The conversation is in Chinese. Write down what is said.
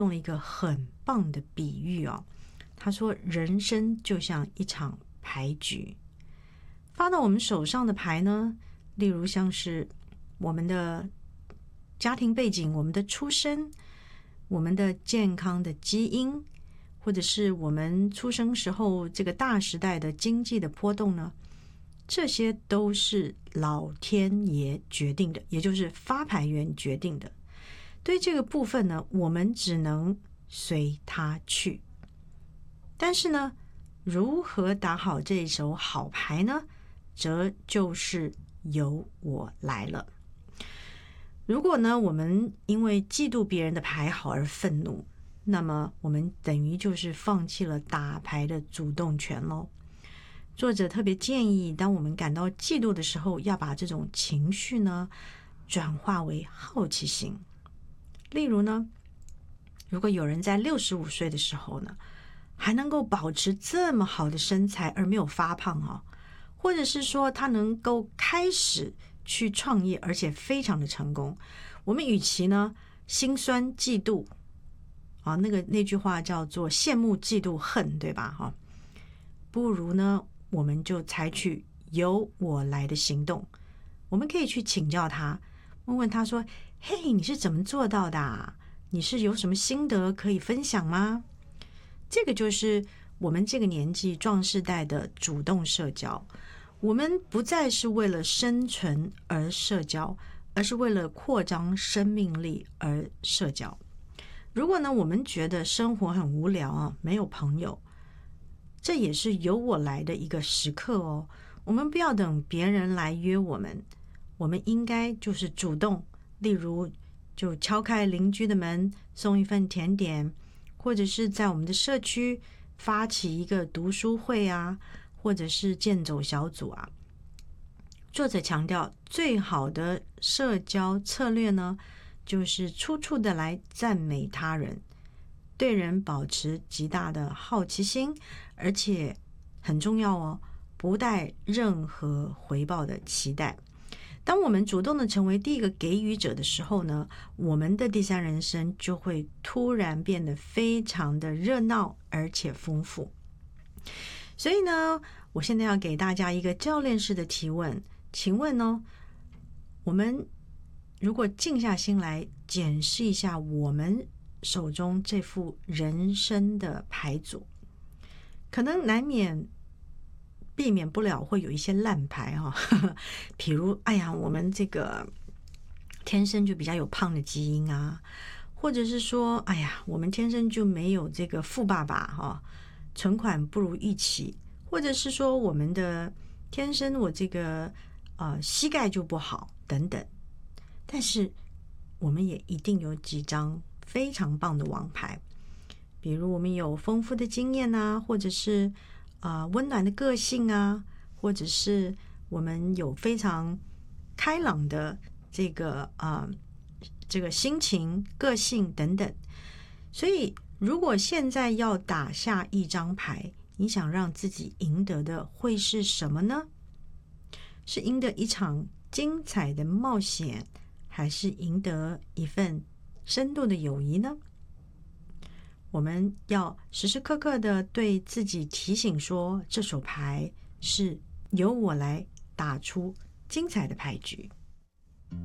用了一个很棒的比喻哦。他说，人生就像一场牌局，发到我们手上的牌呢，例如像是我们的家庭背景、我们的出身、我们的健康的基因，或者是我们出生时候这个大时代的经济的波动呢，这些都是老天爷决定的，也就是发牌员决定的。对这个部分呢，我们只能随他去。但是呢，如何打好这一手好牌呢？则就是由我来了。如果呢，我们因为嫉妒别人的牌好而愤怒，那么我们等于就是放弃了打牌的主动权咯。作者特别建议，当我们感到嫉妒的时候，要把这种情绪呢转化为好奇心。例如呢，如果有人在65岁的时候呢，还能够保持这么好的身材而没有发胖哦，或者是说他能够开始去创业，而且非常的成功，我们与其呢心酸嫉妒啊，那句话叫做羡慕嫉妒恨，对吧？哈，不如呢，我们就采取由我来的行动。我们可以去请教他，问问他说：“嘿，你是怎么做到的啊？你是有什么心得可以分享吗？”这个就是我们这个年纪壮世代的主动社交。我们不再是为了生存而社交，而是为了扩张生命力而社交。如果呢，我们觉得生活很无聊啊，没有朋友，这也是由我来的一个时刻哦。我们不要等别人来约我们，我们应该就是主动，例如就敲开邻居的门，送一份甜点，或者是在我们的社区发起一个读书会啊，或者是健走小组啊。作者强调，最好的社交策略呢，就是处处的来赞美他人，对人保持极大的好奇心，而且很重要哦，不带任何回报的期待。当我们主动的成为第一个给予者的时候呢，我们的第三人生就会突然变得非常的热闹而且丰富。所以呢，我现在要给大家一个教练式的提问，请问呢，我们如果静下心来检视一下我们手中这副人生的牌组，可能难免避免不了会有一些烂牌哈、哦，比如哎呀，我们这个天生就比较有胖的基因啊，或者是说哎呀，我们天生就没有这个富爸爸哈、哦，存款不如预期，或者是说我们的天生我这个膝盖就不好等等。但是我们也一定有几张非常棒的王牌，比如我们有丰富的经验啊，或者是温暖的个性啊，或者是我们有非常开朗的这个心情、个性等等。所以如果现在要打下一张牌，你想让自己赢得的会是什么呢？是赢得一场精彩的冒险，还是赢得一份深度的友谊呢？我们要时时刻刻的对自己提醒说，这手牌是由我来打出精彩的牌局。